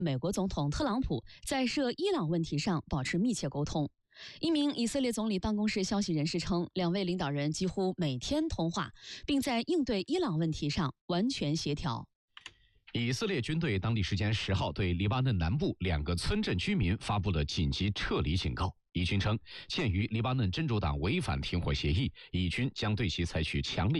美国总统特朗普在涉伊朗问题上保持密切沟通。一名以色列总理办公室消息人士称，两位领导人几乎每天通话，并在应对伊朗问题上完全协调。 以色列军队当地时间10号对黎巴嫩南部2个村镇居民发布了紧急撤离警告。以军称，鉴于黎巴嫩真主党违反停火协议，以军将对其采取强力